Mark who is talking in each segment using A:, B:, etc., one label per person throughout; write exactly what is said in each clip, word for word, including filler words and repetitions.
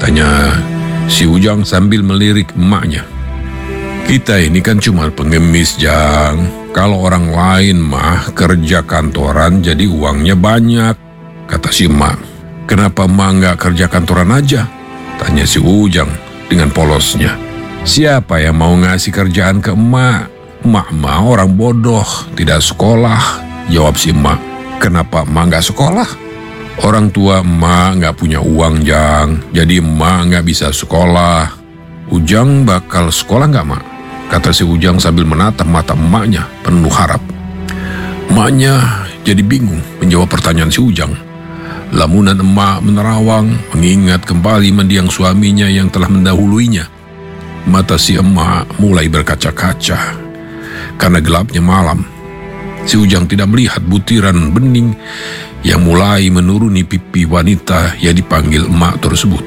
A: tanya si Ujang sambil melirik emaknya. Kita ini kan cuma pengemis, Jang. Kalau orang lain mah kerja kantoran jadi uangnya banyak, kata si emak. Kenapa emak nggak kerja kantoran aja? Tanya si Ujang dengan polosnya. Siapa yang mau ngasih kerjaan ke emak? Emak mah orang bodoh, tidak sekolah, jawab si emak. Kenapa emak nggak sekolah? Orang tua emak nggak punya uang, Jang. Jadi emak nggak bisa sekolah. Ujang bakal sekolah nggak, Mak? Kata si Ujang sambil menatap mata emaknya penuh harap. Emaknya jadi bingung menjawab pertanyaan si Ujang. Lamunan emak menerawang mengingat kembali mendiang suaminya yang telah mendahuluinya. Mata si emak mulai berkaca-kaca karena gelapnya malam. Si Ujang tidak melihat butiran bening yang mulai menuruni pipi wanita yang dipanggil emak tersebut.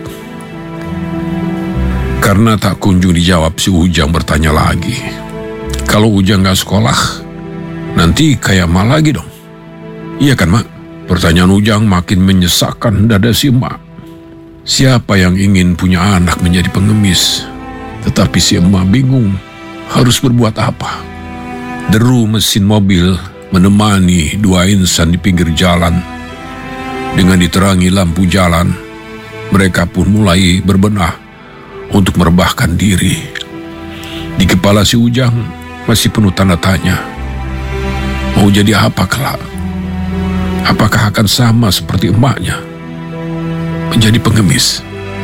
A: Karena tak kunjung dijawab, si Ujang bertanya lagi. Kalau Ujang gak sekolah, nanti kayak emak lagi dong. Iya kan, Mak? Pertanyaan Ujang makin menyesakkan dada si emak. Siapa yang ingin punya anak menjadi pengemis? Tetapi si emak bingung harus berbuat apa. Deru mesin mobil menemani dua insan di pinggir jalan. Dengan diterangi lampu jalan, mereka pun mulai berbenah untuk merebahkan diri. Di kepala si Ujang masih penuh tanda tanya. Mau jadi apa kelak? Apakah akan sama seperti emaknya, menjadi pengemis?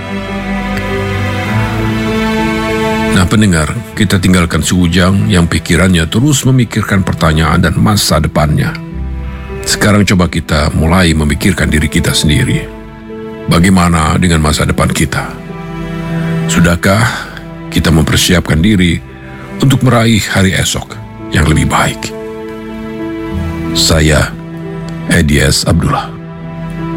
A: Nah pendengar, kita tinggalkan si Ujang yang pikirannya terus memikirkan pertanyaan dan masa depannya. Sekarang coba kita mulai memikirkan diri kita sendiri. Bagaimana dengan masa depan kita? Sudahkah kita mempersiapkan diri untuk meraih hari esok yang lebih baik? Saya, Edi S. Abdullah.